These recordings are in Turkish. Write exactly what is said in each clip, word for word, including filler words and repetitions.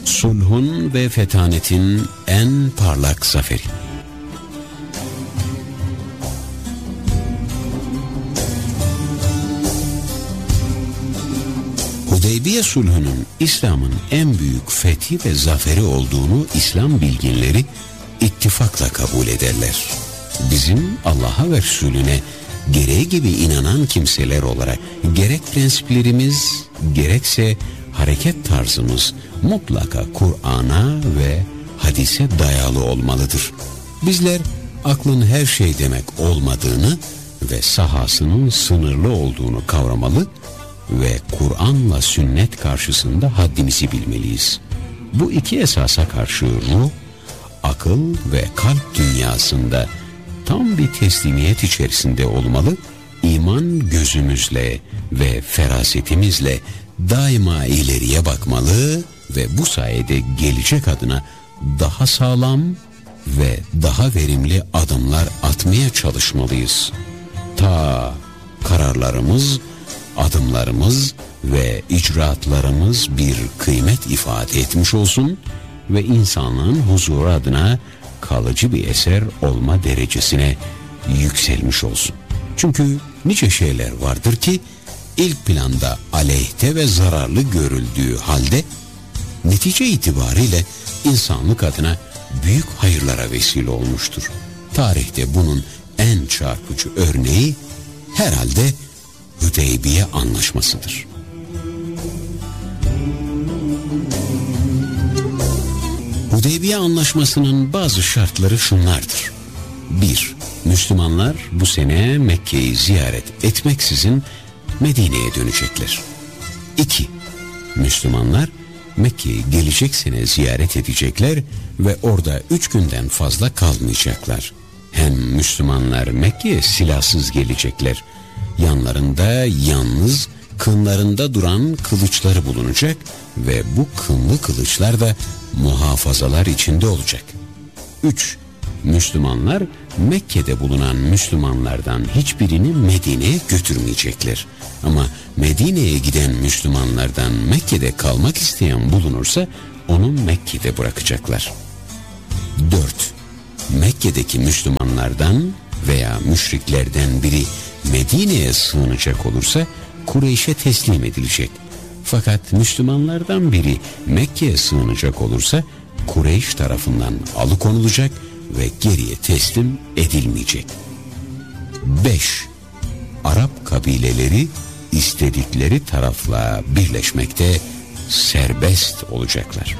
Sulhun ve fetanetin en parlak zaferi. Hudeybiye sulhünün İslam'ın en büyük fethi ve zaferi olduğunu İslam bilginleri ittifakla kabul ederler. Bizim Allah'a ve Resulüne gereği gibi inanan kimseler olarak gerek prensiplerimiz gerekse hareket tarzımız mutlaka Kur'an'a ve hadise dayalı olmalıdır. Bizler aklın her şey demek olmadığını ve sahasının sınırlı olduğunu kavramalı ve Kur'an'la sünnet karşısında haddimizi bilmeliyiz. Bu iki esasa karşı ruh, akıl ve kalp dünyasında tam bir teslimiyet içerisinde olmalı, iman gözümüzle ve ferasetimizle daima ileriye bakmalı ve bu sayede gelecek adına daha sağlam ve daha verimli adımlar atmaya çalışmalıyız. Ta kararlarımız, adımlarımız ve icraatlarımız bir kıymet ifade etmiş olsun ve insanlığın huzuru adına kalıcı bir eser olma derecesine yükselmiş olsun. Çünkü nice şeyler vardır ki ilk planda aleyhte ve zararlı görüldüğü halde netice itibariyle insanlık adına büyük hayırlara vesile olmuştur. Tarihte bunun en çarpıcı örneği herhalde Hudeybiye Anlaşması'dır. Hudeybiye Anlaşması'nın bazı şartları şunlardır. bir. Müslümanlar bu sene Mekke'yi ziyaret etmeksizin Medine'ye dönecekler. iki. Müslümanlar Mekke'yi gelecek sene ziyaret edecekler ve orada üç günden fazla kalmayacaklar. Hem Müslümanlar Mekke'ye silahsız gelecekler. Yanlarında yalnız kınlarında duran kılıçları bulunacak ve bu kınlı kılıçlar da muhafazalar içinde olacak. üç. Müslümanlar Mekke'de bulunan Müslümanlardan hiçbirini Medine'ye götürmeyecekler. Ama Medine'ye giden Müslümanlardan Mekke'de kalmak isteyen bulunursa onu Mekke'de bırakacaklar. dört. Mekke'deki Müslümanlardan veya müşriklerden biri Medine'ye sığınacak olursa Kureyş'e teslim edilecek. Fakat Müslümanlardan biri Mekke'ye sığınacak olursa Kureyş tarafından alıkonulacak ve geriye teslim edilmeyecek. beş. Arap kabileleri istedikleri tarafla birleşmekte serbest olacaklar.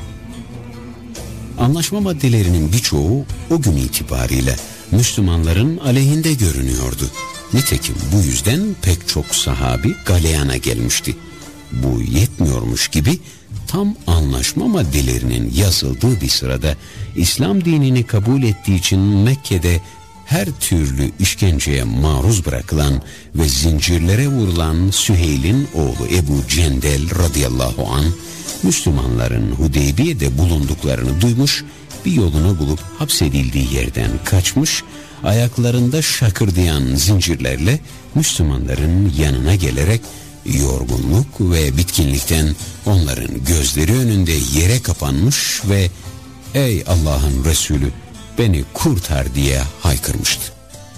Anlaşma maddelerinin birçoğu o gün itibariyle Müslümanların aleyhinde görünüyordu. Nitekim bu yüzden pek çok sahabi galeyana gelmişti. Bu yetmiyormuş gibi tam anlaşma maddelerinin yazıldığı bir sırada İslam dinini kabul ettiği için Mekke'de her türlü işkenceye maruz bırakılan ve zincirlere vurulan Süheyl'in oğlu Ebu Cendel radıyallahu anh Müslümanların Hudeybiye'de bulunduklarını duymuş, bir yolunu bulup hapsedildiği yerden kaçmış, ayaklarında şakırdayan zincirlerle Müslümanların yanına gelerek yorgunluk ve bitkinlikten onların gözleri önünde yere kapanmış ve "Ey Allah'ın Resulü, beni kurtar" diye haykırmıştı.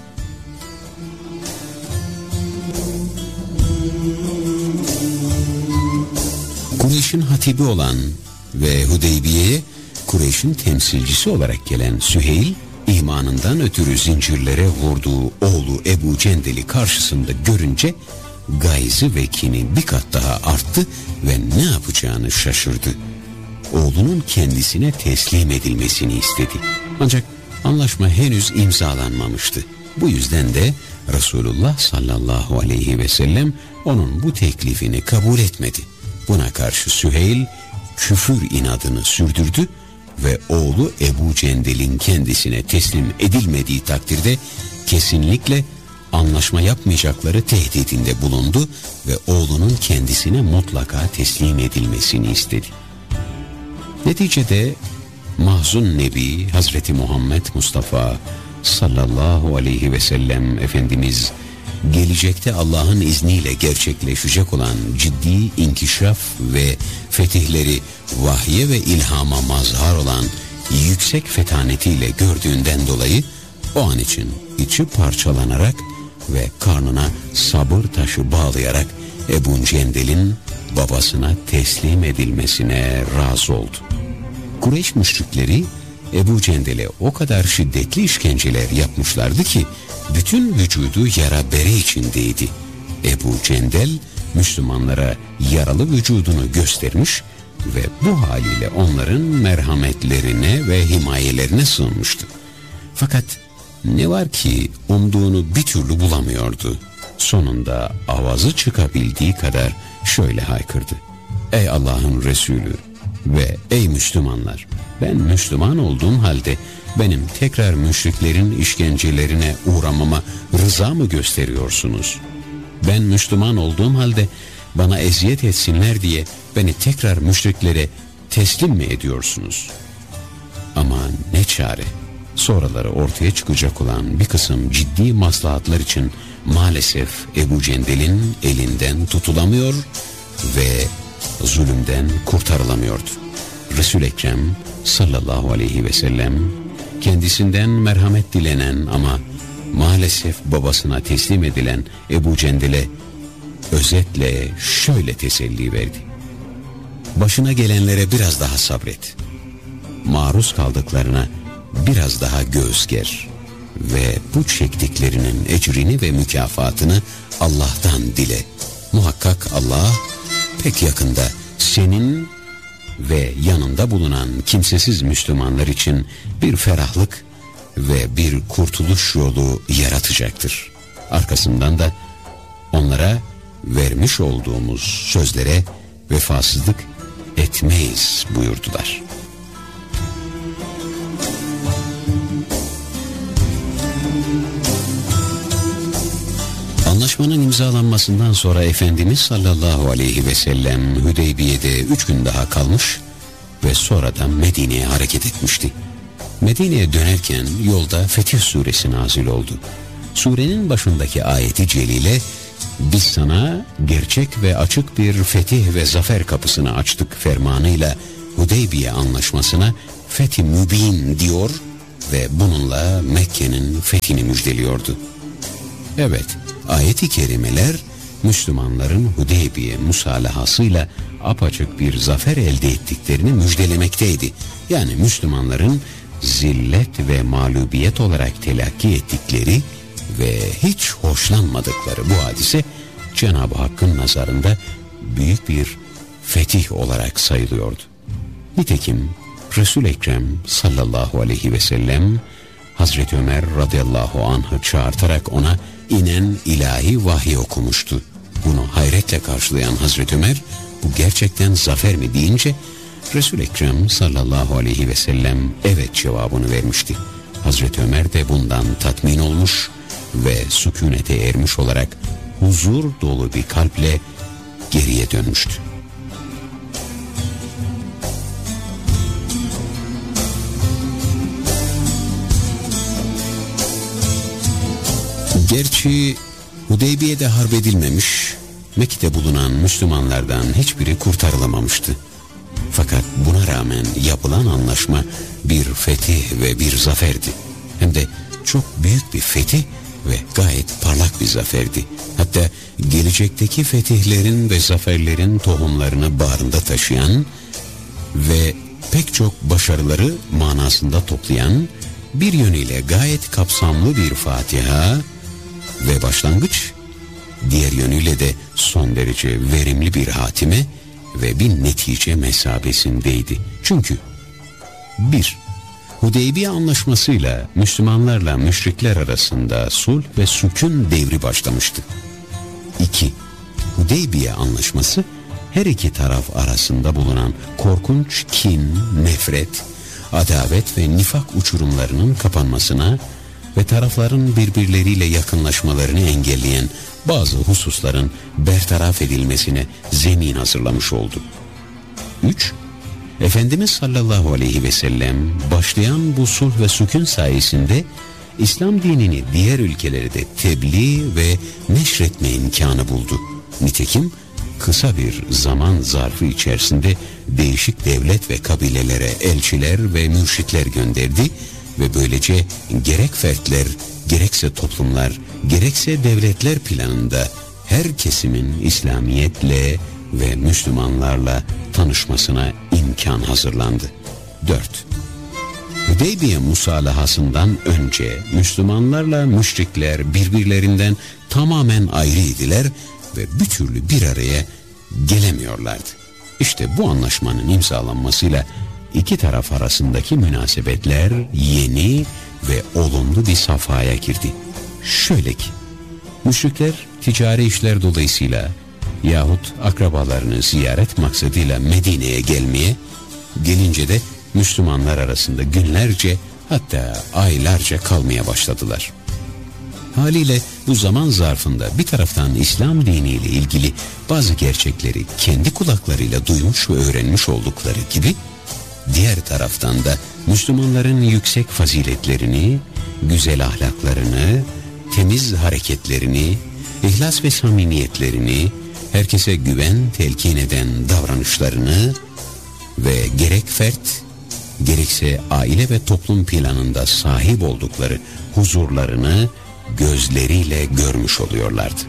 Kureyş'in hatibi olan ve Hudeybiye'ye Kureyş'in temsilcisi olarak gelen Süheyl, imanından ötürü zincirlere vurduğu oğlu Ebu Cendel'i karşısında görünce gayzı ve kini bir kat daha arttı ve ne yapacağını şaşırdı. Oğlunun kendisine teslim edilmesini istedi. Ancak anlaşma henüz imzalanmamıştı. Bu yüzden de Resulullah sallallahu aleyhi ve sellem onun bu teklifini kabul etmedi. Buna karşı Süheyl küfür inadını sürdürdü ve oğlu Ebu Cendel'in kendisine teslim edilmediği takdirde kesinlikle anlaşma yapmayacakları tehdidinde bulundu ve oğlunun kendisine mutlaka teslim edilmesini istedi. Neticede Mahzun Nebi Hazreti Muhammed Mustafa sallallahu aleyhi ve sellem Efendimiz gelecekte Allah'ın izniyle gerçekleşecek olan ciddi inkişaf ve fetihleri vahye ve ilhama mazhar olan yüksek fetanetiyle gördüğünden dolayı o an için içi parçalanarak ve karnına sabır taşı bağlayarak Ebu Cendel'in babasına teslim edilmesine razı oldu. Kureyş müşrikleri Ebu Cendel'e o kadar şiddetli işkenceler yapmışlardı ki bütün vücudu yara bere içindeydi. Ebu Cendel Müslümanlara yaralı vücudunu göstermiş ve bu haliyle onların merhametlerine ve himayelerine sığınmıştı. Fakat ne var ki umduğunu bir türlü bulamıyordu. Sonunda avazı çıkabildiği kadar şöyle haykırdı: "Ey Allah'ın Resulü ve ey Müslümanlar! Ben Müslüman olduğum halde benim tekrar müşriklerin işkencelerine uğramama rıza mı gösteriyorsunuz? Ben Müslüman olduğum halde bana eziyet etsinler diye beni tekrar müşriklere teslim mi ediyorsunuz?" Ama ne çare, sonraları ortaya çıkacak olan bir kısım ciddi maslahatlar için maalesef Ebu Cendel'in elinden tutulamıyor ve zulümden kurtarılamıyordu. Resul-i Ekrem sallallahu aleyhi ve sellem kendisinden merhamet dilenen ama maalesef babasına teslim edilen Ebu Cendel'e özetle şöyle teselli verdi: "Başına gelenlere biraz daha sabret. Maruz kaldıklarına biraz daha göğüs ger ve bu çektiklerinin ecrini ve mükafatını Allah'tan dile. Muhakkak Allah pek yakında senin ve yanında bulunan kimsesiz Müslümanlar için bir ferahlık ve bir kurtuluş yolu yaratacaktır. Arkasından da onlara vermiş olduğumuz sözlere vefasızlık etmeyiz" buyurdular. Anlaşmanın imzalanmasından sonra Efendimiz sallallahu aleyhi ve sellem Hüdeybiye'de üç gün daha kalmış ve sonradan Medine'ye hareket etmişti. Medine'ye dönerken yolda Fetih Suresi nazil oldu. Surenin başındaki ayeti celile, "Biz sana gerçek ve açık bir fetih ve zafer kapısını açtık" fermanıyla Hüdeybiye anlaşmasına Fethi Mübin diyor ve bununla Mekke'nin fethini müjdeliyordu. Evet, ayet-i kerimeler Müslümanların Hudeybiye musalahasıyla apaçık bir zafer elde ettiklerini müjdelemekteydi. Yani Müslümanların zillet ve mağlubiyet olarak telakki ettikleri ve hiç hoşlanmadıkları bu hadise Cenab-ı Hakk'ın nazarında büyük bir fetih olarak sayılıyordu. Nitekim Resul-i Ekrem sallallahu aleyhi ve sellem Hazreti Ömer radıyallahu anh'ı çağırtarak ona inen ilahi vahiy okumuştu. Bunu hayretle karşılayan Hazreti Ömer, "Bu gerçekten zafer mi?" deyince Resul-i Ekrem sallallahu aleyhi ve sellem evet cevabını vermişti. Hazreti Ömer de bundan tatmin olmuş ve sükunete ermiş olarak huzur dolu bir kalple geriye dönmüştü. Gerçi Hudeybiye'de harp edilmemiş, Mekke'de bulunan Müslümanlardan hiçbiri kurtarılamamıştı. Fakat buna rağmen yapılan anlaşma bir fetih ve bir zaferdi. Hem de çok büyük bir fetih ve gayet parlak bir zaferdi. Hatta gelecekteki fetihlerin ve zaferlerin tohumlarını bağrında taşıyan ve pek çok başarıları manasında toplayan, bir yönüyle gayet kapsamlı bir Fatiha ve başlangıç, diğer yönüyle de son derece verimli bir hatime ve bir netice mesabesindeydi. Çünkü bir, Hudeybiye anlaşmasıyla Müslümanlarla müşrikler arasında sulh ve sükun devri başlamıştı. İki, Hudeybiye anlaşması her iki taraf arasında bulunan korkunç kin, nefret, adavet ve nifak uçurumlarının kapanmasına ve tarafların birbirleriyle yakınlaşmalarını engelleyen bazı hususların bertaraf edilmesine zemin hazırlamış oldu. Üç, Efendimiz sallallahu aleyhi ve sellem başlayan bu sulh ve sükun sayesinde İslam dinini diğer ülkelerde tebliğ ve neşretme imkanı buldu. Nitekim kısa bir zaman zarfı içerisinde değişik devlet ve kabilelere elçiler ve mürşitler gönderdi ve böylece gerek fertler, gerekse toplumlar, gerekse devletler planında her kesimin İslamiyetle ve Müslümanlarla tanışmasına imkan hazırlandı. dört. Hudeybiye musalahasından önce Müslümanlarla müşrikler birbirlerinden tamamen ayrıydılar ve bir türlü bir araya gelemiyorlardı. İşte bu anlaşmanın imzalanmasıyla iki taraf arasındaki münasebetler yeni ve olumlu bir safhaya girdi. Şöyle ki, müşrikler ticari işler dolayısıyla yahut akrabalarını ziyaret maksadıyla Medine'ye gelmeye, gelince de Müslümanlar arasında günlerce hatta aylarca kalmaya başladılar. Haliyle bu zaman zarfında bir taraftan İslam diniyle ilgili bazı gerçekleri kendi kulaklarıyla duymuş ve öğrenmiş oldukları gibi, diğer taraftan da Müslümanların yüksek faziletlerini, güzel ahlaklarını, temiz hareketlerini, ihlas ve samimiyetlerini, herkese güven telkin eden davranışlarını ve gerek fert, gerekse aile ve toplum planında sahip oldukları huzurlarını gözleriyle görmüş oluyorlardı.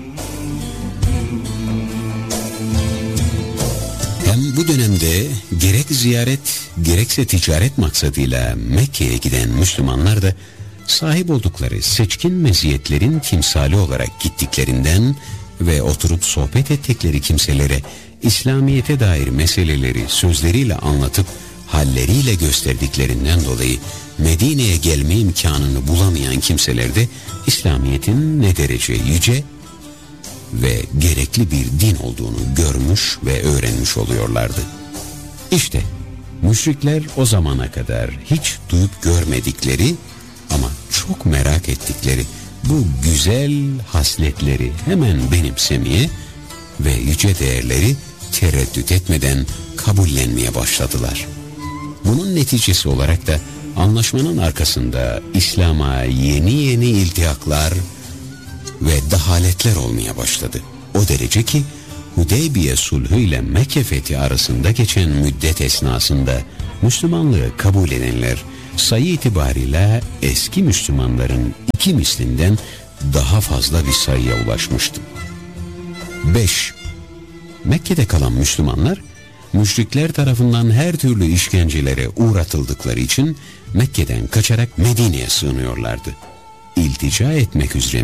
Hem bu dönemde gerek ziyaret gerekse ticaret maksadıyla Mekke'ye giden Müslümanlar da sahip oldukları seçkin meziyetlerin timsali olarak gittiklerinden ve oturup sohbet ettikleri kimselere İslamiyet'e dair meseleleri sözleriyle anlatıp halleriyle gösterdiklerinden dolayı Medine'ye gelme imkanını bulamayan kimseler de İslamiyet'in ne derece yüce ve gerekli bir din olduğunu görmüş ve öğrenmiş oluyorlardı. İşte müşrikler o zamana kadar hiç duyup görmedikleri ama çok merak ettikleri bu güzel hasletleri hemen benimsemeye ve yüce değerleri tereddüt etmeden kabullenmeye başladılar. Bunun neticesi olarak da anlaşmanın arkasında İslam'a yeni yeni iltihaklar ve dehaletler olmaya başladı. O derece ki Hudeybiye sulhü ile Mekke fethi arasında geçen müddet esnasında Müslümanlığı kabul edenler sayı itibariyle eski Müslümanların iki mislinden daha fazla bir sayıya ulaşmıştı. beş. Mekke'de kalan Müslümanlar müşrikler tarafından her türlü işkencelere uğratıldıkları için Mekke'den kaçarak Medine'ye sığınıyorlardı. İltica etmek üzere